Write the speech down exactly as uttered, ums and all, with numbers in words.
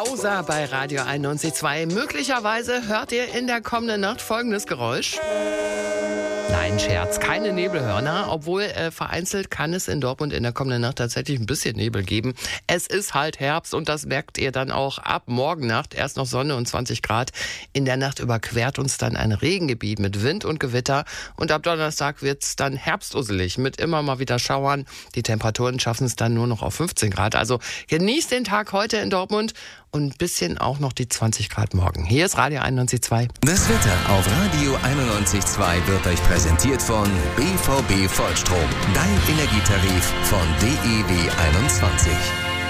Bowser bei Radio einundneunzig Komma zwei. Möglicherweise hört ihr in der kommenden Nacht folgendes Geräusch. Nein, Scherz, keine Nebelhörner, obwohl äh, vereinzelt kann es in Dortmund in der kommenden Nacht tatsächlich ein bisschen Nebel geben. Es ist halt Herbst und das merkt ihr dann auch ab morgen Nacht. Erst noch Sonne und zwanzig Grad. In der Nacht überquert uns dann ein Regengebiet mit Wind und Gewitter und ab Donnerstag wird's dann herbstusselig mit immer mal wieder Schauern. Die Temperaturen schaffen es dann nur noch auf fünfzehn Grad. Also genießt den Tag heute in Dortmund und ein bisschen auch noch die zwanzig Grad morgen. Hier ist Radio einundneunzig Komma zwei. Das Wetter auf Radio einundneunzig Komma zwei wird euch präsentiert von B V B Vollstrom. Dein Energietarif von D E W einundzwanzig.